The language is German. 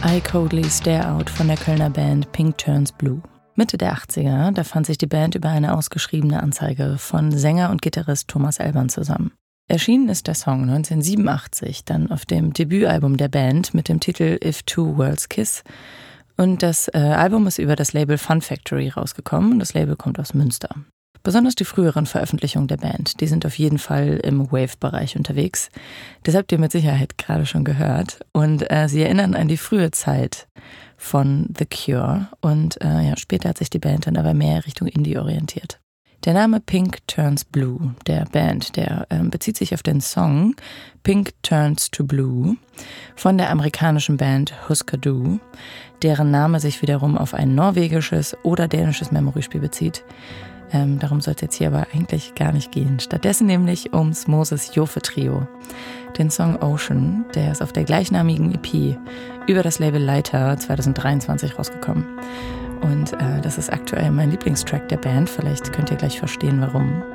I Coldly Stare Out von der Kölner Band Pink Turns Blue. Mitte der 80er, da fand sich die Band über eine ausgeschriebene Anzeige von Sänger und Gitarrist Thomas Elbern zusammen. Erschienen ist der Song 1987 dann auf dem Debütalbum der Band mit dem Titel If Two Worlds Kiss. Und das Album ist über das Label Fun Factory rausgekommen und das Label kommt aus Münster. Besonders die früheren Veröffentlichungen der Band, die sind auf jeden Fall im Wave-Bereich unterwegs. Das habt ihr mit Sicherheit gerade schon gehört. Und sie erinnern an die frühe Zeit von The Cure. Und später hat sich die Band dann aber mehr Richtung Indie orientiert. Der Name Pink Turns Blue der Band, der bezieht sich auf den Song Pink Turns to Blue von der amerikanischen Band Husker Du, deren Name sich wiederum auf ein norwegisches oder dänisches Memory-Spiel bezieht. Darum soll es jetzt hier aber eigentlich gar nicht gehen. Stattdessen nämlich ums Moses-Jofe-Trio. Den Song Ocean, der ist auf der gleichnamigen EP über das Label Leiter 2023 rausgekommen. Und das ist aktuell mein Lieblingstrack der Band. Vielleicht könnt ihr gleich verstehen, warum.